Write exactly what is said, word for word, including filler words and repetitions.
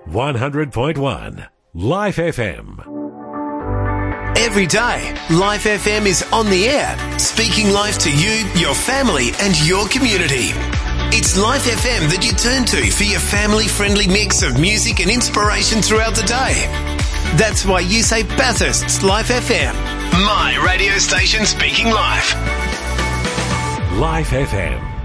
one hundred point one Life F M. Every day, Life F M is on the air, speaking life to you, your family and your community. It's Life F M that you turn to for your family-friendly mix of music and inspiration throughout the day. That's why you say Bathurst's Life F M, my radio station speaking life. Life F M.